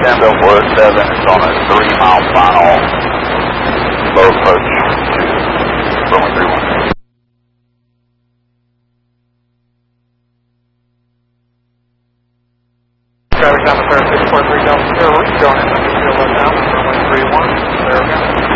Danville 407 is on a 3-mile final low approach to runway 31. Traffic down the fair 643 Delta Sierra, going in under field left down, runway 31, there again.